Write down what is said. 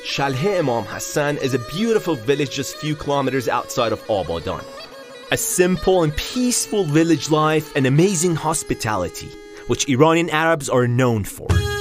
Shalhe Imam Hassan is a beautiful village just few kilometers outside of Abadan. A simple and peaceful village life and amazing hospitality, which Iranian Arabs are known for.